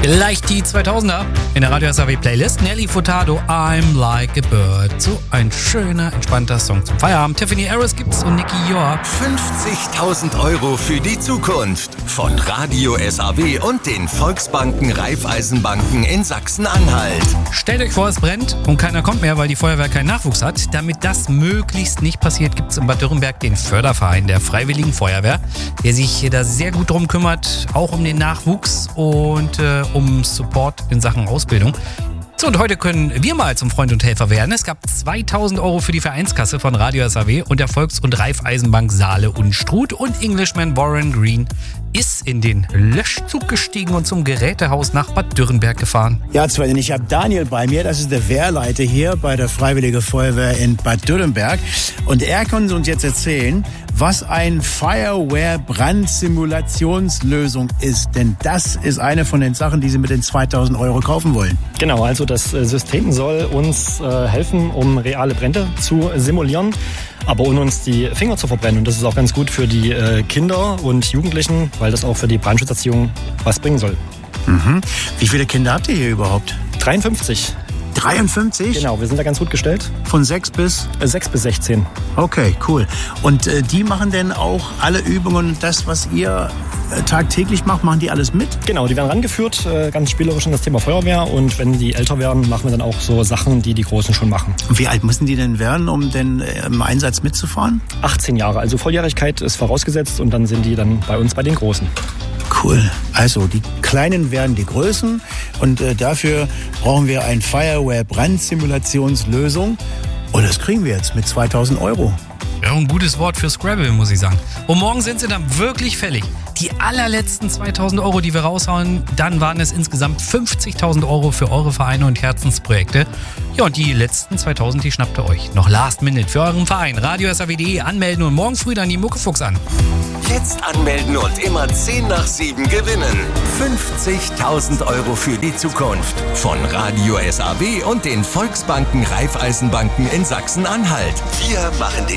Gleich die 2000er in der Radio SAW Playlist. Nelly Furtado, I'm Like a Bird. So ein schöner, entspannter Song zum Feierabend. Tiffany Harris gibt's und Nicky York. 50.000 Euro für die Zukunft von Radio SAW und den Volksbanken Raiffeisenbanken in Sachsen-Anhalt. Stellt euch vor, es brennt und keiner kommt mehr, weil die Feuerwehr keinen Nachwuchs hat. Damit das möglichst nicht passiert, gibt's in Bad Dürrenberg den Förderverein der Freiwilligen Feuerwehr, der sich da sehr gut drum kümmert, auch um den Nachwuchs und um Support in Sachen Ausbildung. So, und heute können wir mal zum Freund und Helfer werden. Es gab 2.000 Euro für die Vereinskasse von Radio SAW und der Volks- und Raiffeisenbank Saale Unstrut. Und Englishman Warren Green ist in den Löschzug gestiegen und zum Gerätehaus nach Bad Dürrenberg gefahren. Ja, Sven, ich habe Daniel bei mir, das ist der Wehrleiter hier bei der Freiwillige Feuerwehr in Bad Dürrenberg. Und er kann uns jetzt erzählen, was ein Fireware-Brandsimulationslösung ist. Denn das ist eine von den Sachen, die Sie mit den 2.000 Euro kaufen wollen. Genau, also das System soll uns helfen, um reale Brände zu simulieren, aber ohne uns die Finger zu verbrennen. Und das ist auch ganz gut für die Kinder und Jugendlichen, weil das auch für die Brandschutzerziehung was bringen soll. Mhm. Wie viele Kinder habt ihr hier überhaupt? 53. 53? Genau, wir sind da ganz gut gestellt. Von 6 bis? 6 bis 16. Okay, cool. Und die machen denn auch alle Übungen und das, was ihr tagtäglich macht, machen die alles mit? Genau, die werden rangeführt, ganz spielerisch in das Thema Feuerwehr. Und wenn die älter werden, machen wir dann auch so Sachen, die die Großen schon machen. Und wie alt müssen die denn werden, um denn im Einsatz mitzufahren? 18 Jahre, also Volljährigkeit ist vorausgesetzt und dann sind die dann bei uns bei den Großen. Cool. Also die Kleinen werden die Größen und dafür brauchen wir eine Fireware-Brandsimulationslösung. Und das kriegen wir jetzt mit 2.000 Euro. Ja, ein gutes Wort für Scrabble, muss ich sagen. Und morgen sind sie dann wirklich fällig. Die allerletzten 2.000 Euro, die wir raushauen, dann waren es insgesamt 50.000 Euro für eure Vereine und Herzensprojekte. Ja, und die letzten 2.000, die schnappt ihr euch. Noch Last Minute für euren Verein. Radio SAW.de anmelden und morgen früh dann die Muckefuchs an. Jetzt anmelden und immer 10 nach 7 gewinnen. 50.000 Euro für die Zukunft von Radio SAW und den Volksbanken Raiffeisenbanken in Sachsen-Anhalt. Wir machen den